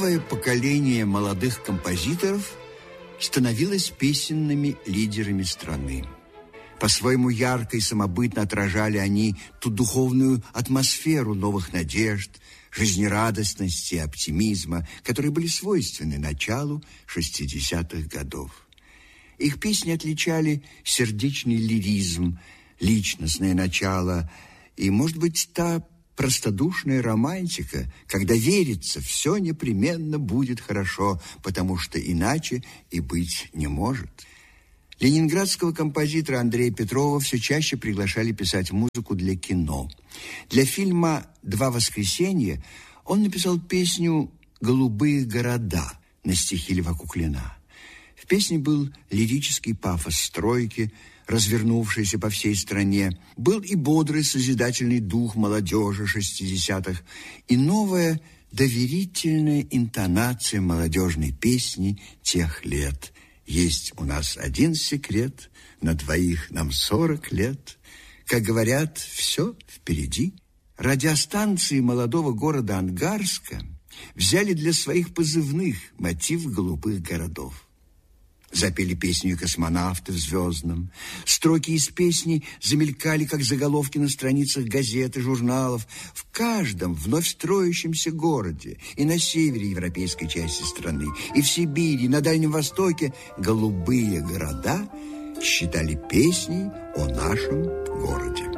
Новое поколение молодых композиторов становилось песенными лидерами страны. По-своему ярко и самобытно отражали они ту духовную атмосферу новых надежд, жизнерадостности и оптимизма, которые были свойственны началу 60-х годов. Их песни отличали сердечный лиризм, личностное начало и, может быть, та простодушная романтика, когда верится, все непременно будет хорошо, потому что иначе и быть не может. Ленинградского композитора Андрея Петрова все чаще приглашали писать музыку для кино. Для фильма «Два воскресенья» он написал песню «Голубые города» на стихи Льва Куклина. В песне был лирический пафос стройки, развернувшийся по всей стране. Был и бодрый созидательный дух молодежи 60-х, и новая доверительная интонация молодежной песни тех лет. Есть у нас один секрет, на двоих нам 40 лет. Как говорят, все впереди. Радиостанции молодого города Ангарска взяли для своих позывных мотив голубых городов. Запели песню космонавты в Звездном. Строки из песни замелькали, как заголовки на страницах газет и журналов. В каждом вновь строящемся городе, и на севере европейской части страны, и в Сибири, и на Дальнем Востоке, голубые города считали песней о нашем городе.